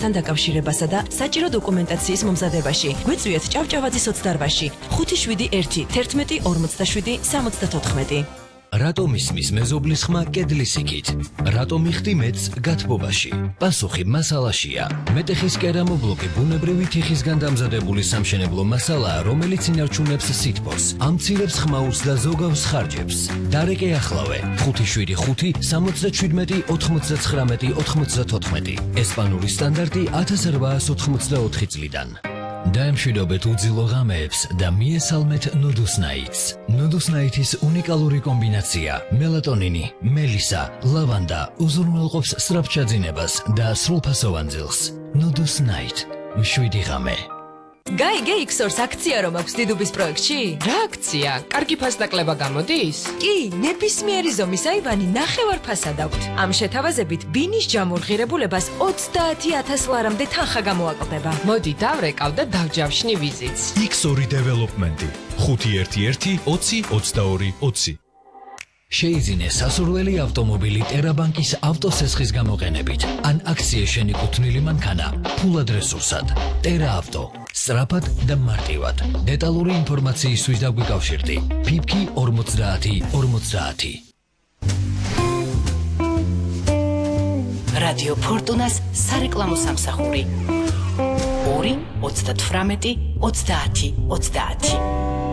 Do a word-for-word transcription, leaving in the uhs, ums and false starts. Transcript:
სისტემასთან დაკავშირებასა და საჭირო დოკუმენტაციის მომზადებაში. გვიწვიეთ ჭავჭავაძის ოცდაოთხი, ხუთი შვიდი ერთი, თერთმეტი ორმოცდაშვიდი, სამოცდათოთხმეტი. რატომ ისმის მეზობლის ხმა კედლის იქით? რატომ იხდი მეც გათბობაში? პასუხი მასალაშია. მეტეხის კერამობლოკი ბუნებრივი თიხისგან დამზადებული სამშენებლო მასალაა, რომელიც ინარჩუნებს სითბოს, ამცირებს ხმაურს და ზოგავს ხარჯებს. დარეკე ახლავე ხუთი შვიდი ხუთი, სამოცდაშვიდმეტი, ოთხმოცდაცხრამეტი, ოთხმოცდათოთხმეტი. ესპანური სტანდარტი ათას რვაას ოთხმოცდაოთხი წლიდან. დაემშვიდობეთ უძილო ღამეებს და მიესალმეთ ნუდუსნაიტს. ნუდუსნაიტის უნიკალური კომბინაცია მელატონინი, მელისა, ლავანდა უზრუნველყოფს სწრაფჩაძინებას და სრულფასოვან ძილს. ნუდუსნაიტ. მშვიდი ღამე. გაი გეიქსორს აქცია რომ აქვს დიდუბის პროექტში? რა აქცია? კარგი ფასდაკლება გამოდის? კი, ნებისმიერი ზომის აივანი ნახევარ ფასად აქვთ. ამ შეთავაზებით ბინის ჯამურღირებულებას ოცდაათი ათას ლარამდე თანხა გამოაკლდება. მოდი დავრეკავ და დავჯავშნი ვიზიტს. იქს ორი დეველოპმენტი ხუთი ერთი ერთი ოცი ოცდაორი ოცი. შეიძინე სასურველი ავტომობილი ტერაბანკის ავტოსესხის გამოყენებით. ან აქციის შენიკუთვნილი მანქანა ფულად რესურსად. ტერა ავტო. სწრაფად და მარტივად. დეტალური ინფორმაციისთვის დაგვიკავშირდი. ფიფკი ორმოცდაათი ორმოცდაათი. რადიო ფორტუნას სარეკლამო სამსახური. ორი ოცდათვრამეტი ოცდაათი ოცდაათი.